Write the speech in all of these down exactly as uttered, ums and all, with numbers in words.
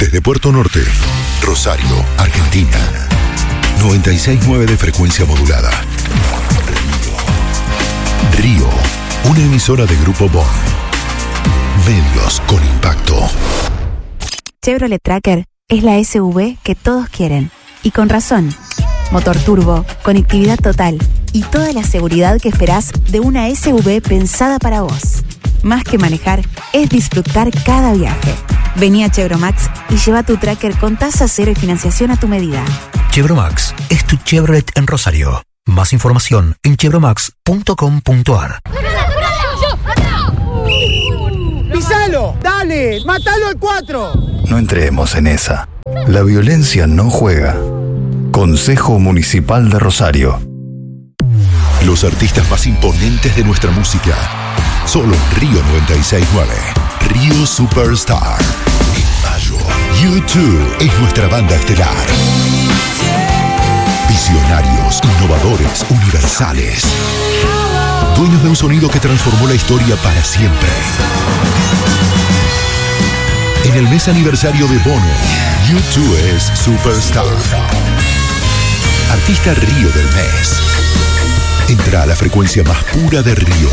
Desde Puerto Norte, Rosario, Argentina. noventa y seis punto nueve de frecuencia modulada. Río, una emisora de Grupo Bon. Medios con impacto. Chevrolet Tracker es la S U V que todos quieren. Y con razón. Motor turbo, conectividad total y toda la seguridad que esperás de una S U V pensada para vos. Más que manejar, es disfrutar cada viaje. Vení a Chevromax y lleva tu Tracker con tasa cero y financiación a tu medida. Chevromax es tu Chevrolet en Rosario. Más información en chevromax punto com punto a r. ¡Pisalo! ¡Dale! ¡Mátalo al cuatro! No entremos en esa. La violencia no juega. Consejo Municipal de Rosario. Los artistas más imponentes de nuestra música. Solo en Río noventa y seis punto nueve. Río Superstar. En mayo, U dos es nuestra banda estelar. Visionarios, innovadores, universales. Dueños de un sonido que transformó la historia para siempre. En el mes aniversario de Bono, U dos es Superstar. Artista Río del mes. Entra a la frecuencia más pura de Río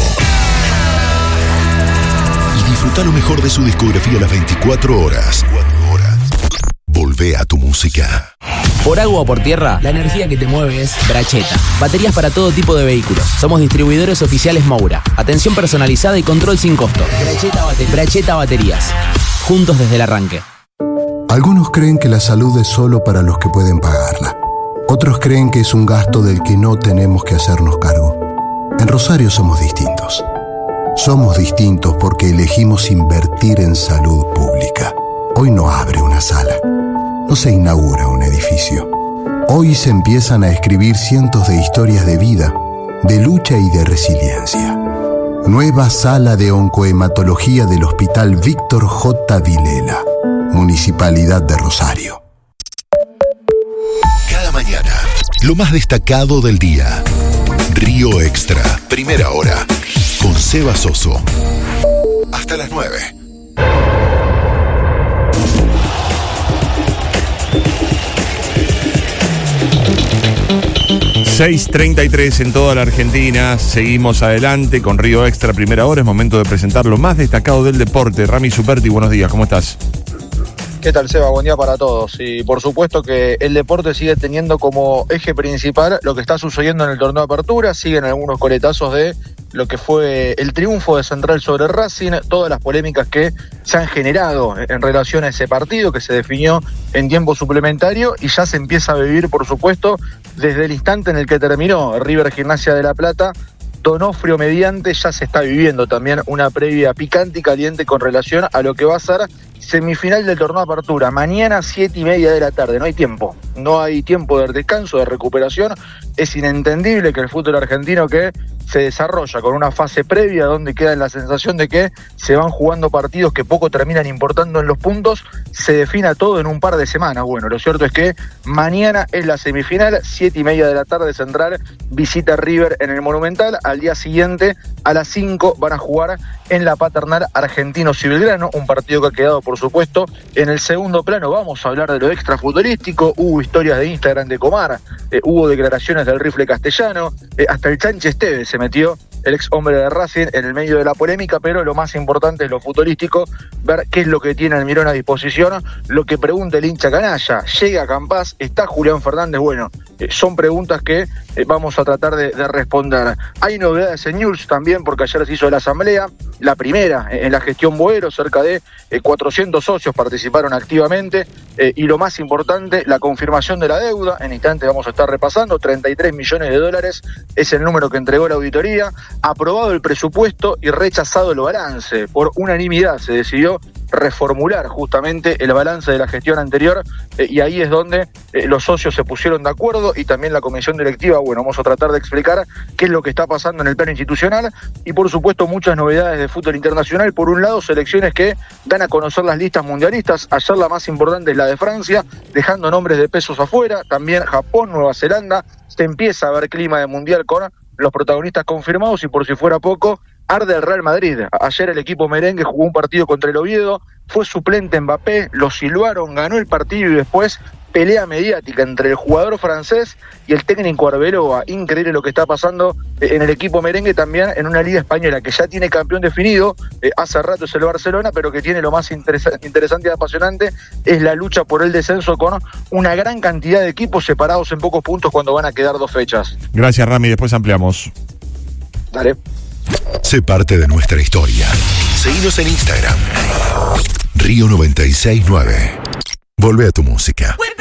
y disfruta lo mejor de su discografía las veinticuatro horas. Volvé a tu música. Por agua o por tierra, la energía que te mueve es Bracheta. Baterías para todo tipo de vehículos. Somos distribuidores oficiales Moura. Atención personalizada y control sin costo. Bracheta, bate- Bracheta Baterías. Juntos desde el arranque. Algunos creen que la salud es solo para los que pueden pagarla. Otros creen que es un gasto del que no tenemos que hacernos cargo. En Rosario somos distintos. Somos distintos porque elegimos invertir en salud pública. Hoy no abre una sala. No se inaugura un edificio. Hoy se empiezan a escribir cientos de historias de vida, de lucha y de resiliencia. Nueva sala de oncohematología del Hospital Víctor J. Vilela, Municipalidad de Rosario. Cada mañana, lo más destacado del día. Río Extra, primera hora, con Seba Soso. Hasta las nueve. seis treinta y tres en toda la Argentina. Seguimos adelante con Río Extra, primera hora. Es momento de presentar lo más destacado del deporte. Rami Superti, buenos días, ¿cómo estás? ¿Qué tal, Seba? Buen día para todos. Y por supuesto que el deporte sigue teniendo como eje principal lo que está sucediendo en el torneo de apertura. Siguen algunos coletazos de lo que fue el triunfo de Central sobre Racing, todas las polémicas que se han generado en relación a ese partido que se definió en tiempo suplementario y ya se empieza a vivir, por supuesto, desde el instante en el que terminó River Gimnasia de La Plata. Donofrio mediante, ya se está viviendo también una previa picante y caliente con relación a lo que va a ser semifinal del torneo de apertura. Mañana siete y media de la tarde, no hay tiempo, no hay tiempo de descanso, de recuperación. Es inentendible que el fútbol argentino que se desarrolla con una fase previa donde queda la sensación de que se van jugando partidos que poco terminan importando en los puntos, se defina todo en un par de semanas. Bueno, lo cierto es que mañana es la semifinal, siete y media de la tarde, Central visita River en el Monumental. Al día siguiente, a las cinco, van a jugar en la Paternal Argentinos y Belgrano, un partido que ha quedado, por supuesto, en el segundo plano. Vamos a hablar de lo extrafutbolístico. Hubo historias de Instagram de Comar, eh, hubo declaraciones del rifle castellano, eh, hasta el Chanche Esteves se metió, el ex hombre de Racing, en el medio de la polémica, pero lo más importante es lo futbolístico, ver qué es lo que tiene Almirón a disposición, lo que pregunta el hincha canalla. ¿Llega Campás? ¿Está Julián Fernández? Bueno, eh, son preguntas que eh, vamos a tratar de, de responder. Hay novedades en News también, porque ayer se hizo la asamblea, la primera eh, en la gestión Boero, cerca de eh, cuatrocientos socios participaron activamente, eh, y lo más importante, la confirmación de la deuda. En instante vamos a estar repasando, treinta y tres millones de dólares es el número que entregó la auditoría. Aprobado el presupuesto y rechazado el balance. Por unanimidad se decidió reformular justamente el balance de la gestión anterior, eh, y ahí es donde eh, los socios se pusieron de acuerdo y también la comisión directiva. Bueno, vamos a tratar de explicar qué es lo que está pasando en el plano institucional y por supuesto muchas novedades de fútbol internacional. Por un lado, selecciones que dan a conocer las listas mundialistas. Ayer la más importante es la de Francia, dejando nombres de pesos afuera. También Japón, Nueva Zelanda. Se empieza a ver clima de mundial con los protagonistas confirmados y por si fuera poco, arde el Real Madrid. Ayer el equipo merengue jugó un partido contra el Oviedo, fue suplente Mbappé, lo silbaron, ganó el partido y después pelea mediática entre el jugador francés y el técnico Arbeloa. Increíble lo que está pasando en el equipo merengue, también en una liga española que ya tiene campeón definido, eh, hace rato es el Barcelona, pero que tiene lo más interesa- interesante y apasionante, es la lucha por el descenso con una gran cantidad de equipos separados en pocos puntos cuando van a quedar dos fechas. Gracias, Rami, después ampliamos. Dale. Sé parte de nuestra historia. Seguinos en Instagram. Río noventa y seis nueve. Volvé a tu música.